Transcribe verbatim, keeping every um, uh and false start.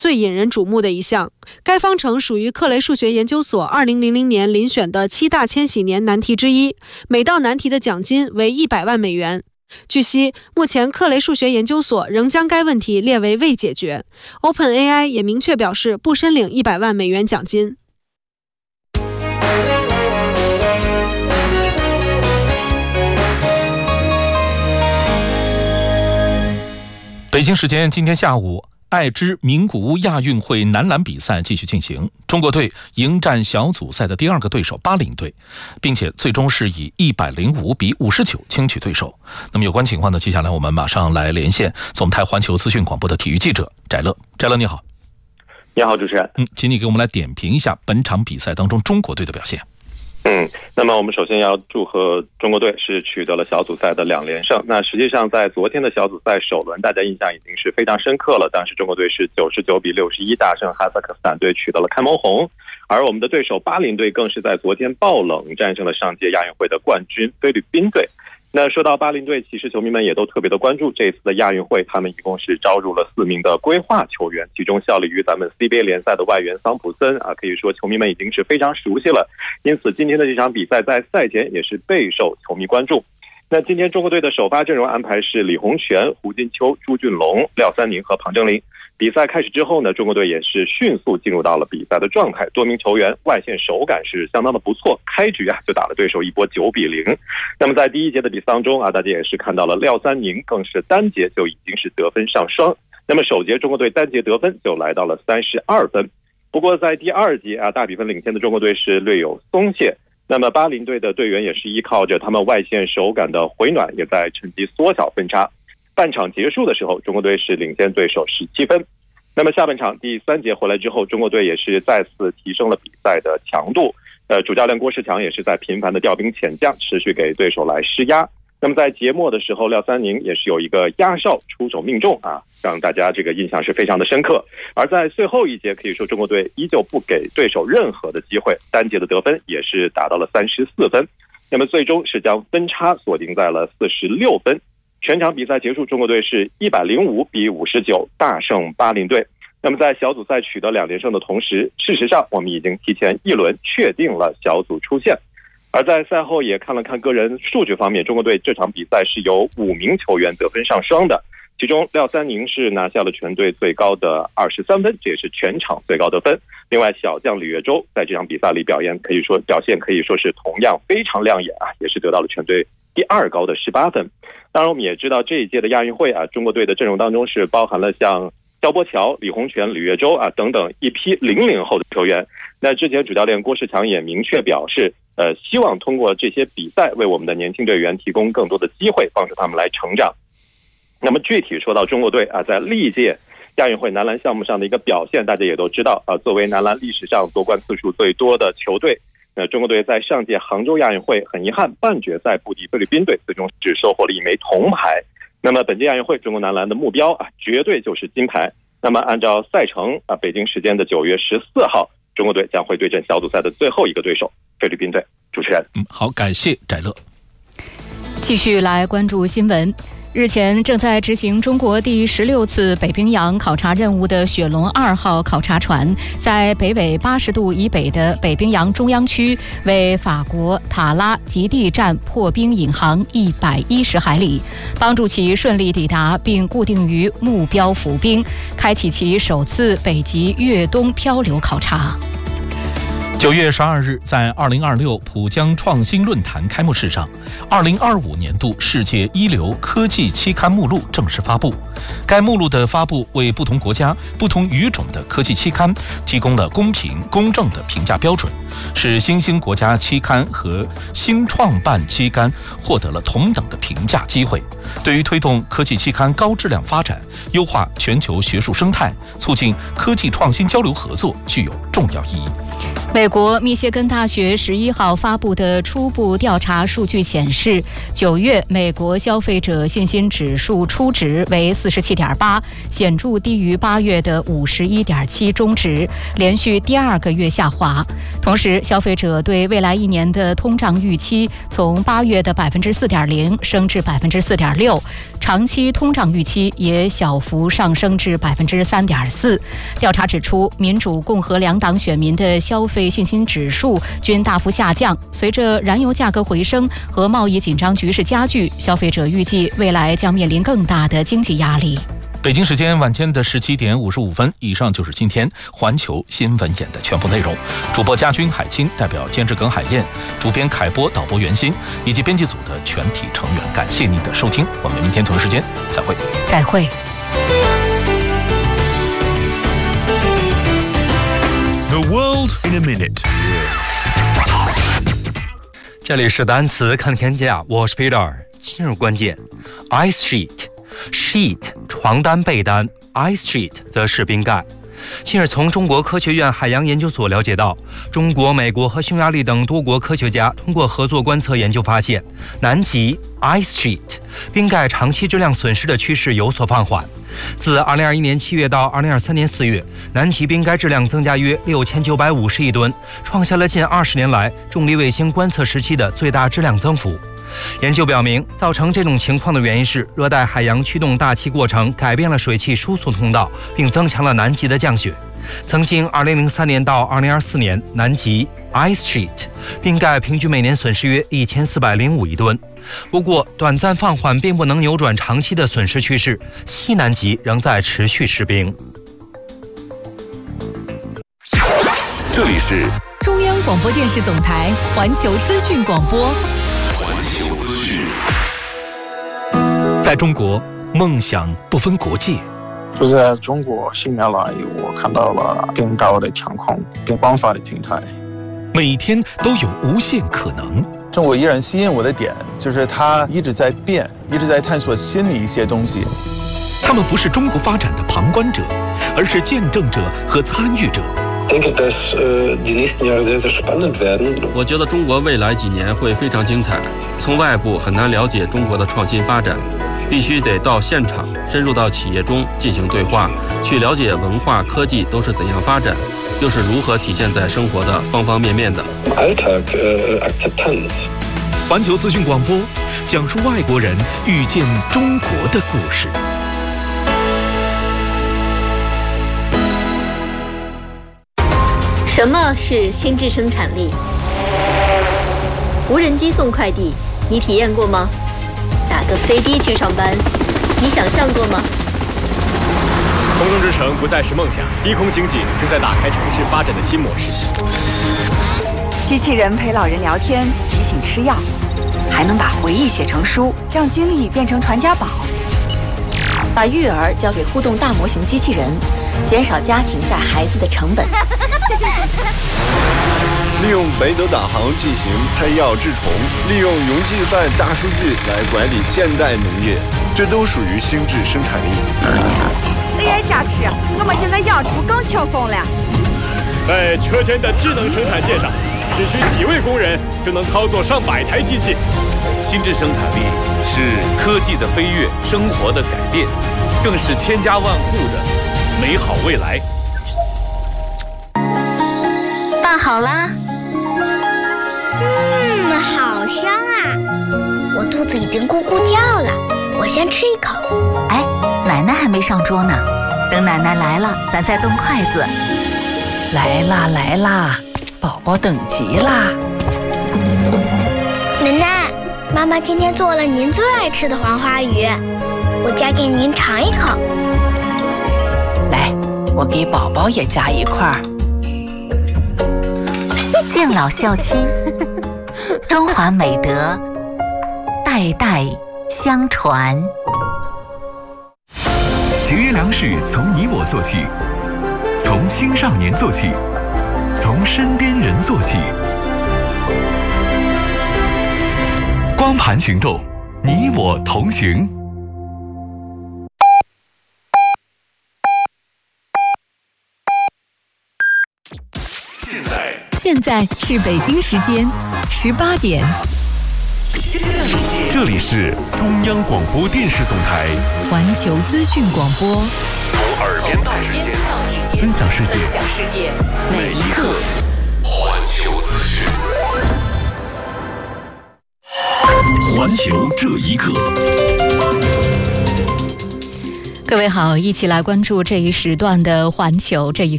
最引人瞩目的一项。该方程属于克雷数学研究所二零零零年遴选的七大千禧年难题之一，每道难题的奖金为一百万美元。据悉，目前克雷数学研究所仍将该问题列为未解决。OpenAI 也明确表示不申领一百万美元奖金。 北京时间今天下午，爱知名古屋亚运会男篮比赛继续进行，中国队迎战小组赛的第二个对手巴林队，并且最终是以一百零五比五十九轻取对手。那么有关情况呢，接下来我们马上来连线总台环球资讯广播的体育记者翟乐。翟乐你好。 你好，主持人。 嗯，请你给我们来点评一下本场比赛当中中国队的表现。 嗯，那么我们首先要祝贺中国队是取得了小组赛的两连胜。那实际上在昨天的小组赛首轮，大家印象已经是非常深刻了。当时中国队是九十九比六十一大胜哈萨克斯坦队，取得了开门红。而我们的对手巴林队更是在昨天爆冷战胜了上届亚运会的冠军菲律宾队。那说到巴林队，其实球迷们也都特别的关注这一次的亚运会，他们一共是招入了四名的规划球员，其中效力于咱们 C B A 联赛的外援桑普森啊，可以说球迷们已经是非常熟悉了。因此今天的这场比赛在赛前也是备受球迷关注。那今天中国队的首发阵容安排是李洪权、胡金秋、朱俊龙、廖三宁和庞正林。比赛开始之后呢，中国队也是迅速进入到了比赛的状态，多名球员外线手感是相当的不错，开局啊就打了对手一波九比零。那么在第一节的比赛当中啊，大家也是看到了廖三宁更是单节就已经是得分上双。那么首节中国队单节得分就来到了三十二分。不过在第二节啊，大比分领先的中国队是略有松懈。那么巴林队的队员也是依靠着他们外线手感的回暖，也在趁机缩小分差。半场结束的时候，中国队是领先对手十七分。那么下半场第三节回来之后，中国队也是再次提升了比赛的强度。呃，主教练郭士强也是在频繁的调兵遣将，持续给对手来施压。那么在节末的时候，廖三宁也是有一个压哨出手命中啊，让大家这个印象是非常的深刻。而在最后一节，可以说中国队依旧不给对手任何的机会，单节的得分也是达到了三十四分。那么最终是将分差锁定在了四十六分。全场比赛结束，中国队是一百零五比五十九大胜巴林队。那么在小组赛取得两连胜的同时，事实上我们已经提前一轮确定了小组出线。而在赛后也看了看个人数据方面，中国队这场比赛是有五名球员得分上双的，其中廖三宁是拿下了全队最高的二十三分，这也是全场最高得分。另外小将李月洲在这场比赛里表现可以说表现可以说是同样非常亮眼啊，也是得到了全队第二高的十八分。当然我们也知道这一届的亚运会啊，中国队的阵容当中是包含了像肖波桥、李洪权、李月洲啊等等一批零零后的球员。那之前主教练郭士强也明确表示，呃，希望通过这些比赛为我们的年轻队员提供更多的机会，帮助他们来成长。那么具体说到中国队啊，在历届亚运会男篮项目上的一个表现，大家也都知道啊，作为男篮历史上夺冠次数最多的球队，那中国队在上届杭州亚运会很遗憾半决赛不敌菲律宾队，最终只收获了一枚铜牌。那么本届亚运会中国男篮的目标啊，绝对就是金牌。那么按照赛程啊，北京时间的九月十四号，中国队将会对阵小组赛的最后一个对手菲律宾队。主持人， 嗯，好，感谢翟乐。 继续来关注新闻。日前，正在执行中国第十六次北冰洋考察任务的雪龙二号考察船，在北纬八十度以北的北冰洋中央区为法国塔拉极地站破冰引航一百一十海里，帮助其顺利抵达并固定于目标浮冰，开启其首次北极越冬漂流考察。 九月十二日，在二零二六浦江创新论坛开幕式上，二零二五年度世界一流科技期刊目录正式发布。该目录的发布为不同国家、不同语种的科技期刊提供了公平公正的评价标准，使新兴国家期刊和新创办期刊获得了同等的评价机会，对于推动科技期刊高质量发展、优化全球学术生态、促进科技创新交流合作具有重要意义。 美国密歇根大学十一号发布的初步调查数据显示，九月美国消费者信心指数初值为四十七点八，显著低于八月的五十一点七中值，连续第二个月下滑。同时，消费者对未来一年的通胀预期从八月的百分之四点零升至百分之四点六，长期通胀预期也小幅上升至百分之三点四。调查指出，民主、共和两党选民的消费信心指数均大幅下降。随着燃油价格回升和贸易紧张局势加剧，消费者预计未来将面临更大的经济压力。 北京时间晚间的十七点五十五分，以上就是今天环球新闻眼的全部内容。主播家军、海清，代表监制耿海燕，主编凯波，导播袁鑫，以及编辑组的全体成员，感谢您的收听。我们明天同一时间再会。 再会。 The world in a minute。 这里是单词看天下，我是 Peter。今日关键 ：ice sheet，sheet 床单、被单 ，ice sheet 则是冰盖。近日，从中国科学院海洋研究所了解到，中国、美国和匈牙利等多国科学家通过合作观测研究发现，南极 ice sheet 冰盖长期质量损失的趋势有所放缓。自二零二一年七月到二零二三年四月，南极冰盖质量增加约六千九百五十亿吨，创下了近二十年来重力卫星观测时期的最大质量增幅。研究表明，造成这种情况的原因是热带海洋驱动大气过程改变了水汽输送通道，并增强了南极的降雪。曾经二零零三年到二零二四年，南极 ice sheet 冰盖平均每年损失约一千四百零五亿吨。不过，短暂放缓并不能扭转长期的损失趋势，西南极仍在持续失冰。 这里是中央广播电视总台环球资讯广播。 环球资讯。 在中国，梦想不分国界。 就在中国，新年来我看到了更高的天空、更广泛的平台。 每天都有无限可能。 中国依然吸引我的点就是它一直在变，一直在探索新的一些东西。 他们不是中国发展的旁观者，而是见证者和参与者。 我觉得中国未来几年会非常精彩。从外部很难了解中国的创新发展，必须得到现场，深入到企业中进行对话，去了解文化、科技都是怎样发展，又是如何体现在生活的方方面面的。 环球资讯广播，讲述外国人遇见中国的故事。 什么是心智生产力？无人机送快递，你体验过吗？打个飞的去上班，你想象过吗？ 空中之城不再是梦想，低空经济正在打开城市发展的新模式。 机器人陪老人聊天，提醒吃药，还能把回忆写成书，让经历变成传家宝。 把育儿交给互动大模型机器人，减少家庭带孩子的成本。 利用北斗导航进行配药治虫，利用云计算大数据来管理现代农业，这都属于心智生产力。 A I 加持，我们现在养猪更轻松了。 在车间的智能生产线上，只需几位工人就能操作上百台机器。 心智生产力是科技的飞跃，生活的改变，更是千家万户的美好未来。 拌好啦。 嗯，好香啊！我肚子已经咕咕叫了，我先吃一口。 哎，奶奶还没上桌呢，等奶奶来了，咱再动筷子。 来啦来啦，宝宝等急啦！ 奶奶，妈妈今天做了您最爱吃的黄花鱼，我夹给您尝一口。 来，我给宝宝也夹一块。 敬老孝亲，中华美德代代相传。 节约粮食从你我做起，从青少年做起，从身边人做起。光盘行动，你我同行。 现在， 现在是北京时间十八点。 这里是中央广播电视总台环球资讯广播， 从耳边到指尖，分享世界， 分享世界，每一刻。 环球资讯，环球这一刻。 各位好，一起来关注这一时段的环球这一刻。